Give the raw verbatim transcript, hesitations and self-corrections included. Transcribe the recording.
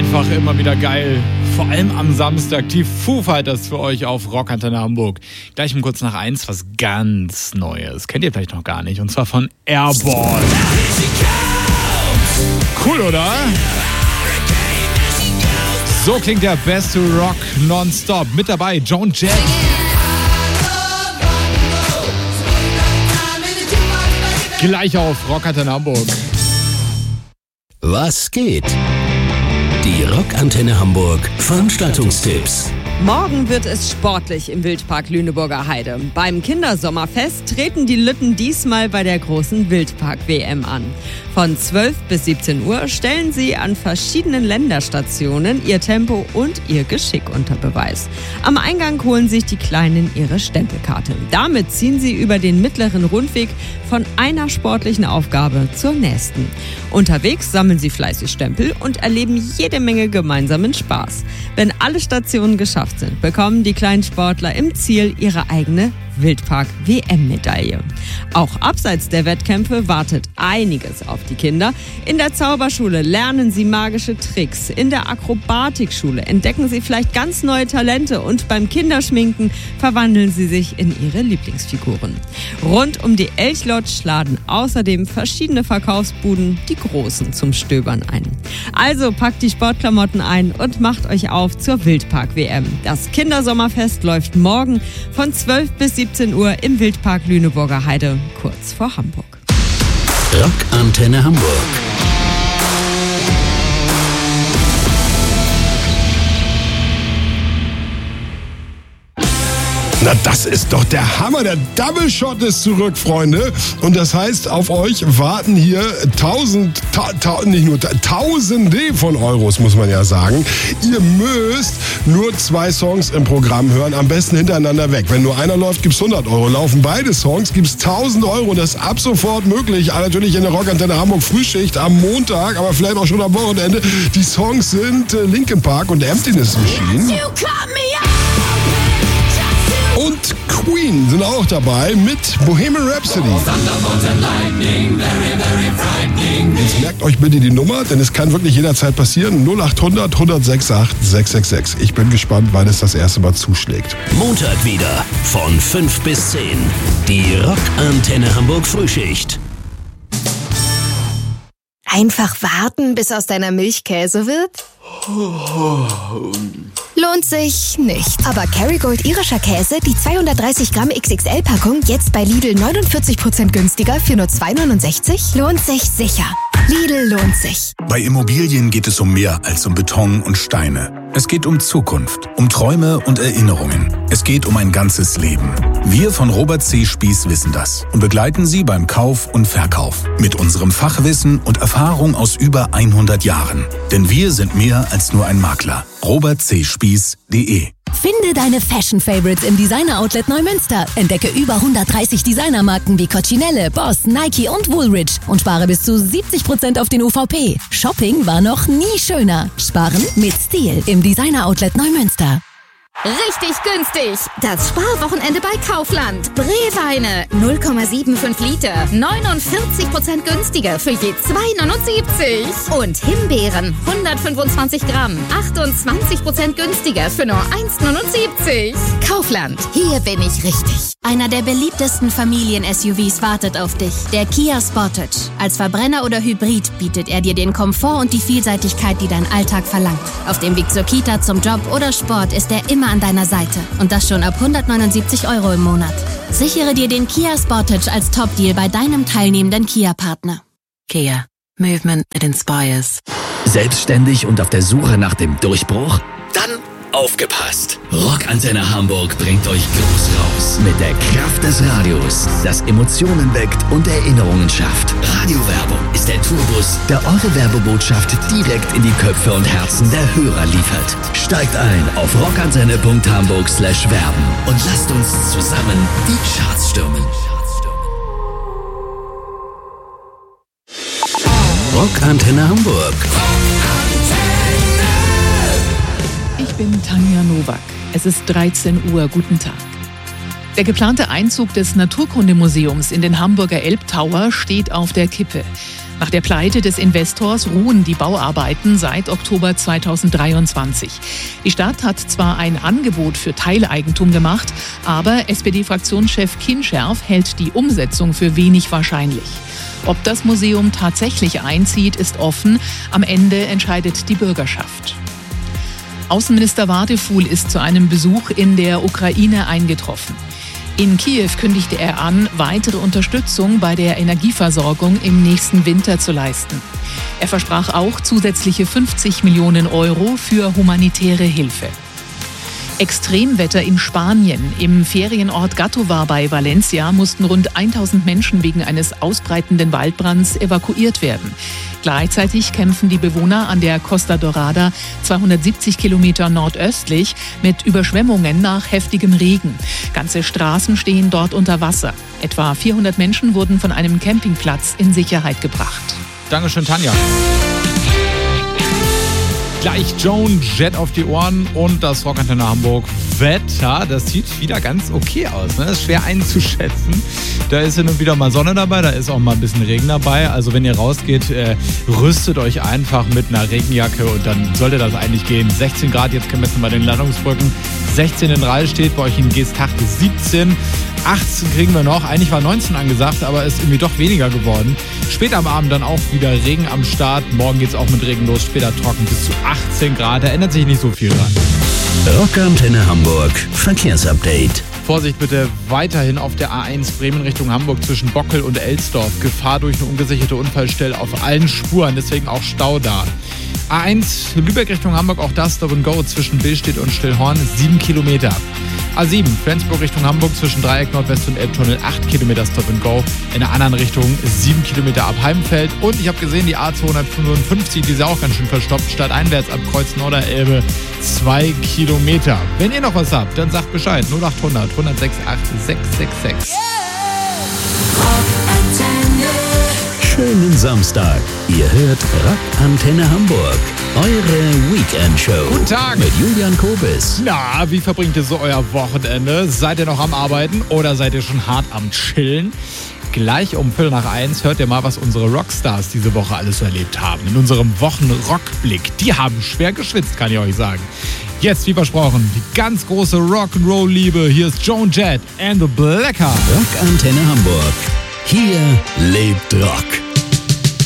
Einfach immer wieder geil. Vor allem am Samstag die Foo Fighters für euch auf Rockantenne Hamburg. Gleich um kurz nach eins was ganz Neues. Kennt ihr vielleicht noch gar nicht. Und zwar von Airborne. Cool, oder? So klingt der beste Rock nonstop. Mit dabei Joan Jett. Gleich auf Rockantenne Hamburg. Was geht? Die Rockantenne Hamburg Veranstaltungstipps. Morgen wird es sportlich im Wildpark Lüneburger Heide. Beim Kindersommerfest treten die Lütten diesmal bei der großen Wildpark-W M an. Von zwölf bis siebzehn Uhr stellen sie an verschiedenen Länderstationen ihr Tempo und ihr Geschick unter Beweis. Am Eingang holen sich die Kleinen ihre Stempelkarte. Damit ziehen sie über den mittleren Rundweg von einer sportlichen Aufgabe zur nächsten. Unterwegs sammeln sie fleißig Stempel und erleben jede Menge gemeinsamen Spaß. Wenn alle Stationen geschafft sind, bekommen die kleinen Sportler im Ziel ihre eigene Wildpark-W M-Medaille. Auch abseits der Wettkämpfe wartet einiges auf die Kinder. In der Zauberschule lernen sie magische Tricks. In der Akrobatikschule entdecken sie vielleicht ganz neue Talente und beim Kinderschminken verwandeln sie sich in ihre Lieblingsfiguren. Rund um die Elchlodge laden außerdem verschiedene Verkaufsbuden die Großen zum Stöbern ein. Also packt die Sportklamotten ein und macht euch auf zur Wildpark-W M. Das Kindersommerfest läuft morgen von zwölf bis siebzehn Uhr im Wildpark Lüneburger Heide, kurz vor Hamburg. Rockantenne Hamburg. Na, das ist doch der Hammer. Der Double Shot ist zurück, Freunde. Und das heißt, auf euch warten hier tausend, ta, ta, nicht nur ta, tausende von Euros, muss man ja sagen. Ihr müsst nur zwei Songs im Programm hören, am besten hintereinander weg. Wenn nur einer läuft, gibt's hundert Euro. Laufen beide Songs, gibt's tausend Euro. Das ist ab sofort möglich. Natürlich in der Rockantenne Hamburg Frühschicht am Montag, aber vielleicht auch schon am Wochenende. Die Songs sind äh, Linkin Park und Emptiness Machine. Und Queen sind auch dabei mit Bohemian Rhapsody. Jetzt merkt euch bitte die Nummer, denn es kann wirklich jederzeit passieren. null acht hundert, hundertsechs acht, sechs sechs sechs. Ich bin gespannt, wann es das erste Mal zuschlägt. Montag wieder von fünf bis zehn. Die Rockantenne Hamburg Frühschicht. Einfach warten, bis aus deiner Milch Käse wird? Lohnt sich nicht. Aber Kerrygold irischer Käse, die zweihundertdreißig Gramm X X L-Packung, jetzt bei Lidl neunundvierzig Prozent günstiger für nur zwei neunundsechzig? Lohnt sich sicher. Lidl lohnt sich. Bei Immobilien geht es um mehr als um Beton und Steine. Es geht um Zukunft, um Träume und Erinnerungen. Es geht um ein ganzes Leben. Wir von Robert C. Spieß wissen das und begleiten Sie beim Kauf und Verkauf. Mit unserem Fachwissen und Erfahrung aus über hundert Jahren. Denn wir sind mehr als nur ein Makler. robert c spieß punkt de. Finde deine Fashion-Favorites im Designer-Outlet Neumünster. Entdecke über hundertdreißig Designermarken wie Coccinelle, Boss, Nike und Woolrich und spare bis zu siebzig Prozent auf den U V P. Shopping war noch nie schöner. Sparen mit Stil im Designer-Outlet Neumünster. Richtig günstig! Das Sparwochenende bei Kaufland. Brewweine null Komma fünfundsiebzig Liter. neunundvierzig Prozent günstiger für je zwei neunundsiebzig. Und Himbeeren hundertfünfundzwanzig Gramm. achtundzwanzig Prozent günstiger für nur eins neunundsiebzig. Kaufland. Hier bin ich richtig. Einer der beliebtesten Familien-S U Vs wartet auf dich. Der Kia Sportage. Als Verbrenner oder Hybrid bietet er dir den Komfort und die Vielseitigkeit, die dein Alltag verlangt. Auf dem Weg zur Kita, zum Job oder Sport ist er immer an deiner Seite. Und das schon ab hundertneunundsiebzig Euro im Monat. Sichere dir den Kia Sportage als Top-Deal bei deinem teilnehmenden Kia-Partner. Kia. Movement that inspires. Selbstständig und auf der Suche nach dem Durchbruch? Dann aufgepasst! Rockantenne Hamburg bringt euch groß raus. Mit der Kraft des Radios, das Emotionen weckt und Erinnerungen schafft. Radiowerbung ist der Tourbus, der eure Werbebotschaft direkt in die Köpfe und Herzen der Hörer liefert. Steigt ein auf rockantenne punkt hamburg slash werben und lasst uns zusammen die Charts stürmen. Rockantenne Hamburg. Ich bin Tanja Nowak. Es ist dreizehn Uhr. Guten Tag. Der geplante Einzug des Naturkundemuseums in den Hamburger Elbtower steht auf der Kippe. Nach der Pleite des Investors ruhen die Bauarbeiten seit Oktober zweitausenddreiundzwanzig. Die Stadt hat zwar ein Angebot für Teileigentum gemacht, aber S P D-Fraktionschef Kinscherf hält die Umsetzung für wenig wahrscheinlich. Ob das Museum tatsächlich einzieht, ist offen. Am Ende entscheidet die Bürgerschaft. Außenminister Wadefuhl ist zu einem Besuch in der Ukraine eingetroffen. In Kiew kündigte er an, weitere Unterstützung bei der Energieversorgung im nächsten Winter zu leisten. Er versprach auch zusätzliche fünfzig Millionen Euro für humanitäre Hilfe. Extremwetter in Spanien. Im Ferienort Gatovar bei Valencia mussten rund tausend Menschen wegen eines ausbreitenden Waldbrands evakuiert werden. Gleichzeitig kämpfen die Bewohner an der Costa Dorada, zweihundertsiebzig Kilometer nordöstlich, mit Überschwemmungen nach heftigem Regen. Ganze Straßen stehen dort unter Wasser. Etwa vierhundert Menschen wurden von einem Campingplatz in Sicherheit gebracht. Dankeschön, Tanja. Gleich Joan Jett auf die Ohren und das Rockantenne Hamburg Wetter. Das sieht wieder ganz okay aus. Ne? Das ist schwer einzuschätzen. Da ist hin und wieder mal Sonne dabei, da ist auch mal ein bisschen Regen dabei. Also wenn ihr rausgeht, äh, rüstet euch einfach mit einer Regenjacke und dann sollte das eigentlich gehen. sechzehn Grad, jetzt gemessen bei den Landungsbrücken. sechzehn in Rhein steht, bei euch in Geesthacht siebzehn. achtzehn kriegen wir noch. Eigentlich war neunzehn angesagt, aber ist irgendwie doch weniger geworden. Später am Abend dann auch wieder Regen am Start. Morgen geht's auch mit Regen los, später trocken bis zu achtzehn Grad. Da ändert sich nicht so viel dran. Rockantenne Hamburg Verkehrsupdate. Vorsicht bitte weiterhin auf der A eins Bremen Richtung Hamburg zwischen Bockel und Elsdorf. Gefahr durch eine ungesicherte Unfallstelle auf allen Spuren, deswegen auch Stau da. A eins Lübeck Richtung Hamburg, auch das Stop and Go zwischen Billstedt und Stillhorn, sieben Kilometer. A sieben Flensburg Richtung Hamburg zwischen Dreieck Nordwest und Elbtunnel, acht Kilometer Stop and Go. In der anderen Richtung sieben Kilometer ab Heimfeld. Und ich habe gesehen, die A zweihundertfünfundfünfzig, die ist ja auch ganz schön verstopft, stadteinwärts ab Kreuz Norderelbe, zwei Kilometer. Wenn ihr noch was habt, dann sagt Bescheid. null acht hundert, hundertsechs acht sechs sechs sechs. Schönen Samstag. Ihr hört Rockantenne Hamburg. Eure Weekend-Show. Guten Tag. Mit Julian Kobis. Na, wie verbringt ihr so euer Wochenende? Seid ihr noch am Arbeiten oder seid ihr schon hart am Chillen? Gleich um Viertel nach eins hört ihr mal, was unsere Rockstars diese Woche alles so erlebt haben. In unserem Wochenrockblick. Die haben schwer geschwitzt, kann ich euch sagen. Jetzt, wie versprochen, die ganz große Rock'n'Roll-Liebe. Hier ist Joan Jett and the Blackheart. Rockantenne Hamburg. Hier lebt Rock.